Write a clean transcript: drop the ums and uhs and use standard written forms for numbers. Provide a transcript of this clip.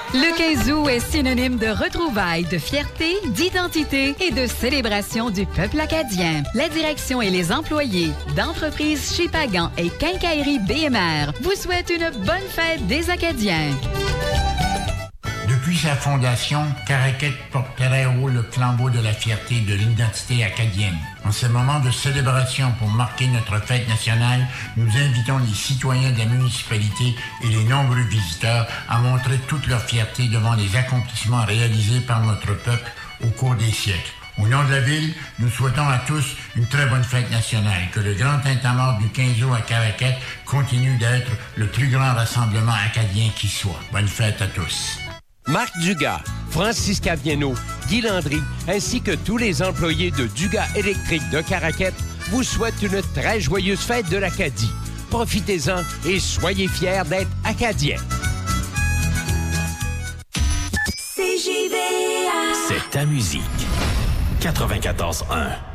Le 15 août est synonyme de retrouvailles, de fierté, d'identité et de célébration du peuple acadien. La direction et les employés d'entreprises chez Pagan et Quincaillerie BMR vous souhaitent une bonne fête des Acadiens. Depuis sa fondation, Caraquet porte très haut le flambeau de la fierté et de l'identité acadienne. En ce moment de célébration pour marquer notre fête nationale, nous invitons les citoyens de la municipalité et les nombreux visiteurs à montrer toute leur fierté devant les accomplissements réalisés par notre peuple au cours des siècles. Au nom de la ville, nous souhaitons à tous une très bonne fête nationale. Que le grand tintamarre du 15 août à Caraquet continue d'être le plus grand rassemblement acadien qui soit. Bonne fête à tous. Marc Dugas, Francis Caviano, Guy Landry, ainsi que tous les employés de Dugas Électrique de Caraquet vous souhaitent une très joyeuse fête de l'Acadie. Profitez-en et soyez fiers d'être Acadiens. CJVA. C'est ta musique. 94.1.